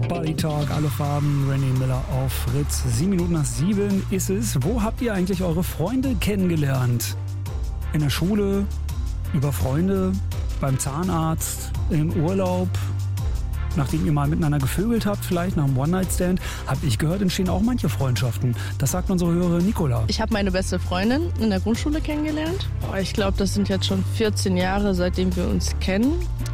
Body Talk, alle Farben, René Miller auf Fritz. 7:07 ist es. Wo habt ihr eigentlich eure Freunde kennengelernt? In der Schule, über Freunde, beim Zahnarzt, im Urlaub? Nachdem ihr mal miteinander gevögelt habt, vielleicht nach einem One-Night-Stand, habe ich gehört, entstehen auch manche Freundschaften. Das sagt unsere Hörerin Nicola. Ich habe meine beste Freundin in der Grundschule kennengelernt. Ich glaube, das sind jetzt schon 14 Jahre, seitdem wir uns kennen.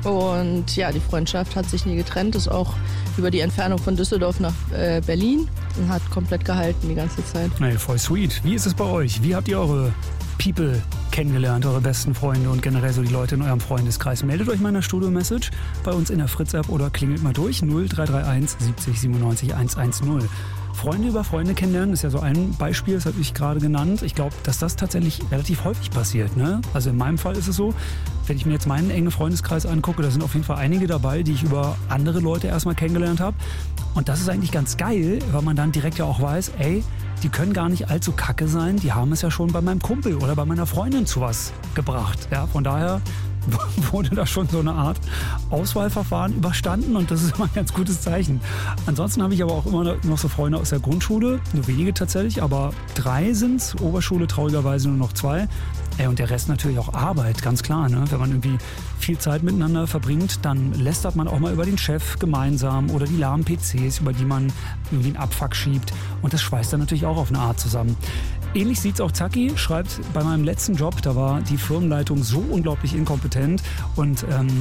Und ja, die Freundschaft hat sich nie getrennt, ist auch über die Entfernung von Düsseldorf nach Berlin und hat komplett gehalten die ganze Zeit. Hey, voll sweet. Wie ist es bei euch? Wie habt ihr eure People kennengelernt, eure besten Freunde und generell so die Leute in eurem Freundeskreis? Meldet euch mal in der Studio-Message bei uns in der Fritz-App oder klingelt mal durch 0331 70 97 110. Freunde über Freunde kennenlernen ist ja so ein Beispiel, das habe ich gerade genannt. Ich glaube, dass das tatsächlich relativ häufig passiert, ne? Also in meinem Fall ist es so, wenn ich mir jetzt meinen engen Freundeskreis angucke, da sind auf jeden Fall einige dabei, die ich über andere Leute erstmal kennengelernt habe. Und das ist eigentlich ganz geil, weil man dann direkt ja auch weiß, ey, die können gar nicht allzu kacke sein. Die haben es ja schon bei meinem Kumpel oder bei meiner Freundin zu was gebracht. Ja, von daher wurde da schon so eine Art Auswahlverfahren überstanden und das ist immer ein ganz gutes Zeichen. Ansonsten habe ich aber auch immer noch so Freunde aus der Grundschule, nur wenige tatsächlich, aber 3 sind's, Oberschule traurigerweise nur noch 2. Und der Rest natürlich auch Arbeit, ganz klar. Ne? Wenn man irgendwie viel Zeit miteinander verbringt, dann lästert man auch mal über den Chef gemeinsam oder die lahmen PCs, über die man irgendwie einen Abfuck schiebt. Und das schweißt dann natürlich auch auf eine Art zusammen. Ähnlich sieht's auch Zacki, schreibt, bei meinem letzten Job, da war die Firmenleitung so unglaublich inkompetent und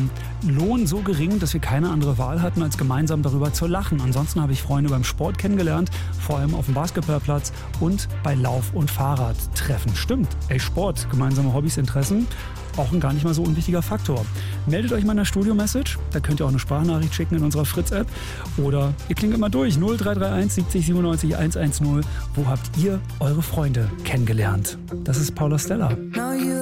Lohn so gering, dass wir keine andere Wahl hatten, als gemeinsam darüber zu lachen. Ansonsten habe ich Freunde beim Sport kennengelernt, vor allem auf dem Basketballplatz und bei Lauf- und Fahrradtreffen. Stimmt, Sport, gemeinsame Hobbys, Interessen, auch ein gar nicht mal so unwichtiger Faktor. Meldet euch mal in der Studio-Message, da könnt ihr auch eine Sprachnachricht schicken in unserer Fritz-App oder ihr klingelt mal durch 0331 70 97 110. Wo habt ihr eure Freunde kennengelernt? Das ist Paula Stella. Now you